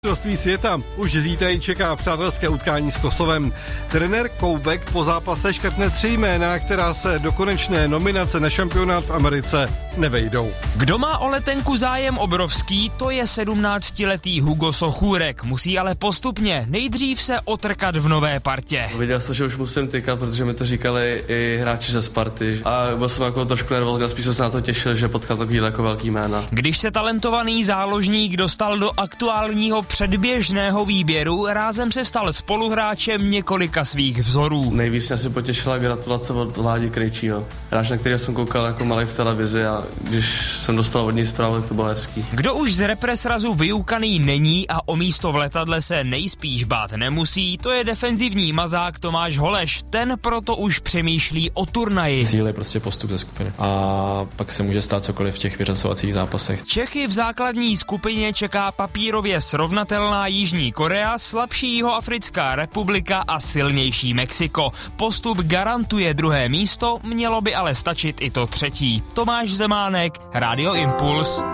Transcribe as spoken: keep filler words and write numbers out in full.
Mistrovství světa už zítra čeká přátelské utkání s Kosovem. Trenér Koubek po zápase škrtne tři jména, která se do konečné nominace na šampionát v Americe nevejdou. Kdo má o letenku zájem obrovský, to je sedmnáctiletý Hugo Sochůrek. Musí ale postupně nejdřív se otrkat v nové partě. Viděl jsem, že už musím tykat, protože mi to říkali i hráči ze Sparty. A byl jsem jako trošku nervózní, spíš jsem se na to těšil, že potkám takový jako velký jména. Když se talentovaný záložník dostal do aktuálního předběžného výběru, rázem se stal spoluhráčem několika svých vzorů. Nejvíc mě si potěšila gratulace od Ládi Krejčího. Hráč, na kterého jsem koukal jako malý v televizi, a když jsem dostal od něj zprávu, tak to bylo hezký. Kdo už z represrazu vyukaný není a o místo v letadle se nejspíš bát nemusí, to je defenzivní mazák Tomáš Holeš. Ten proto už přemýšlí o turnaji. Cíl je prostě postup ze skupiny a pak se může stát cokoliv v těch vyřazovacích zápasech. Čechy v základní skupině čeká papírově srovnatelná Jižní Korea, slabší Jihoafrická republika a silnější Mexiko. Postup garantuje druhé místo, mělo by ale stačit i to třetí. Tomáš Zemánek, Rádio Impuls.